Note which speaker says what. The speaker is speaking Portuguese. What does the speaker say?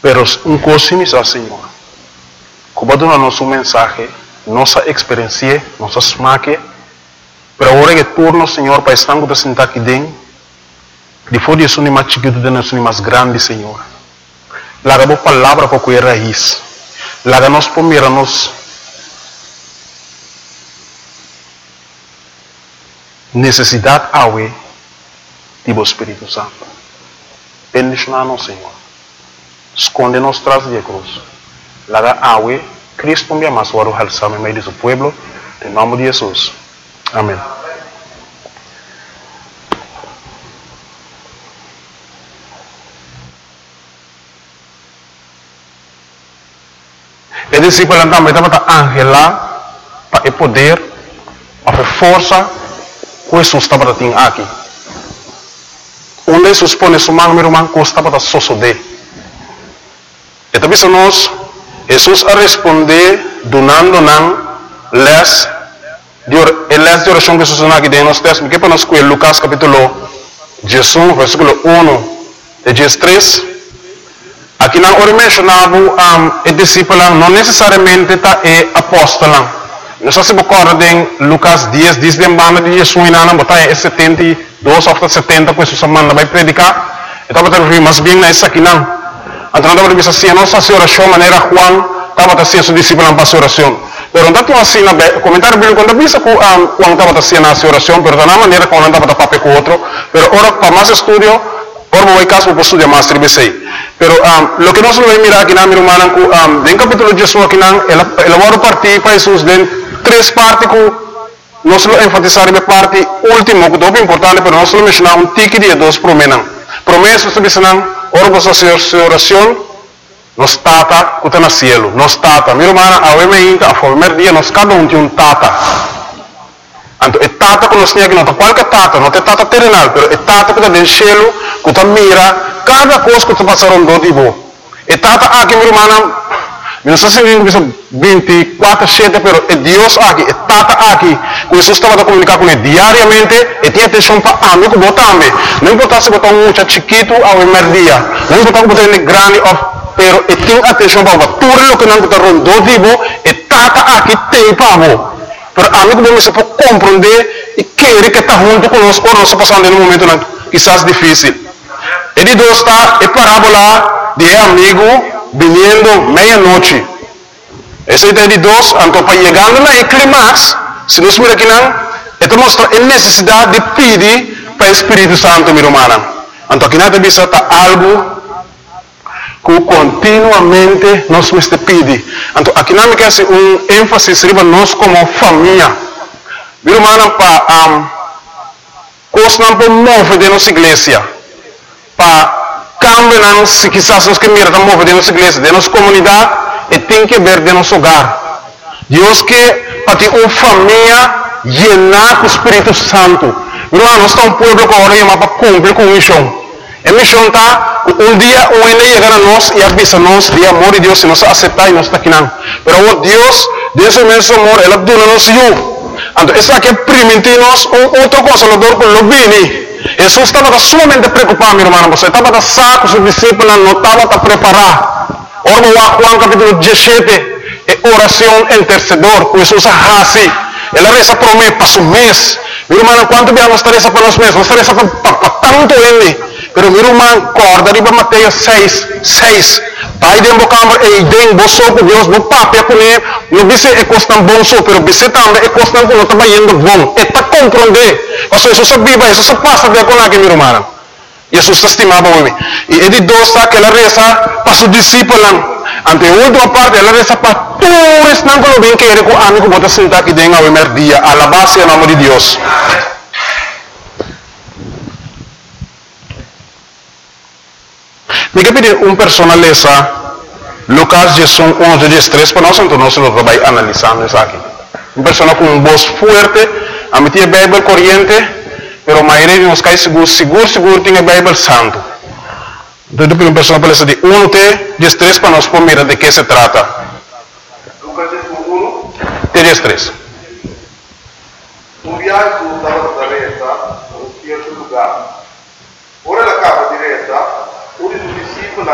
Speaker 1: Pero um coisa Senhor, como dá nosso mensagem, nossa experiência, nossa smaque, para agora que turno, Senhor, para estar com sentar aqui dentro, depois de isso, não mais chiquito, de nós mais grande, Senhor. Laga a palavra para que raiz. Laga nós primeiro nos necessidade awe do Espírito Santo. Bendicionar-nos, Senhor. Esconde-nos tras de cruz. Laga awe, Cristo me ama, suaro halsame meio de seu pueblo, em nome de Jesus. Amém. E discípulo também estava angela para o poder, para a força que Jesus estava tendo aqui. Onde Jesus põe sua mão, meu irmão, que estava sosode. E também se nós, Jesus a responder, donando les de oração que Jesus aqui dentro nos textos, que para nós com Lucas capítulo 18, versículo 1 de 13. Aqui não ora mencionava o discípulo não necessariamente está apóstolo. Nós se recorda em Lucas 10, diz de banda de Jesus não botar 72 ou 70 que Jesus manda vai predicar. Então para ver mais bem nessa aqui não. Então não deve ser nossa oração maneira Juan estava fazendo seu discípulo para oração. Pero não está assim na comentário bíblico quando visa que Juan estava fazendo a oração, pero da maneira como não estava papel com outro. Pero ora para mais estudo, ora vou caso para estudar mais tribesei. Pero lo que nós vamos mirar aqui na minha irmã, em capítulo 18 aqui não, ela vai partir para Jesus em três partes que nós vamos enfatizar na parte última, que é muito importante, pero nós vamos mencionar tique de dois promessas. Promessas que dizem, ora para sua oração, nos tata que está no cielo, nos tata. Minha irmã, a primeiro dia, nós cada tem um tata. Então, é tata que nós temos aqui, não é qualquer tata, não é tata terrenal, mas é tata que está no cielo, que está mira cada coisa que está passando do tipo. É tata aqui, minha irmã, não sei se 24, 7, mas é Deus aqui, é tata aqui. Jesus estava a comunicar com ele diariamente e tinha atenção para amigo também. Não importa se botar um muchacho chiquito ao primeiro dia, não importa se botar ele grande, pero e tem atenção para tudo o que não está rondando tipo, é tata aqui tem para você. Pero amigo bom se pode compreender e querer que está junto conosco ou nós passando em um momento quizás difícil. E de dois está a parábola de amigo vindo meia-noite. Esse é de dois, então para chegando lá em clímax, se nós miramos aqui não, então mostra a necessidade de pedir para o Espírito Santo, minha irmã. Então aqui nada bisa está algo que continuamente nós temos que pedir. Então aqui não me quer ênfase sobre nós como família. Minha irmã, para coisas não podemos mover de nossa igreja. Para cambiar, se quizás nós queremos mover de nossa igreja, de nossa comunidade, e tem que ver de nosso hogar. Deus quer para ter uma família llena com o Espírito Santo. Minha irmã, nós estamos um povo que agora para cumprir com a missão. A missão está, um dia o Ene chegar a nós e avisa-nos de amor de Deus, se nós aceitar e nós está aqui não. Pero Deus, desse imenso amor, Ele dá-nos eu. Então, essa aqui é permitir-nos outra consolador com o bem. Jesus estava sumamente preocupado, meu irmão. Você estava saco, seus discípulos não estavam preparados. Ora, Juan capítulo 17, é oração intercedor, com Jesus assim. Ela reza por mim, para o mês. Meu irmão, quanto bem nós reza para nós mesmos? Nós reza para tanto ele. Pero meu irmão, corda riba Mateus 6. Pai de embocambre e idem boso com Deus, no papel com ele, no bice é costan bom so, pero bice também é costan com o tá indo bom. É para compreender. Mas Jesus sabia, Jesus passa de com aqui, meu irmão. Jesus estimava o homem. E ele dosta que ela reza para seu discípulo. Ante a última parte, ela reza para todos não que bem que ele com amigo bota sentar aqui dentro ao primeiro dia, a la base em nome de Deus. Me quer pedir personaleza Lucas 11:13 para nós, então nós vamos analisando isso aqui. Uma pessoa com uma voz forte, a meter a Bíblia corrente, pero a maioria de nós cai seguro tem a Bíblia santo. Então, uma pessoa para essa de 1:13 para nós mirar de que se trata.
Speaker 2: Lucas 1,
Speaker 1: 13.
Speaker 2: Um viaggio dalla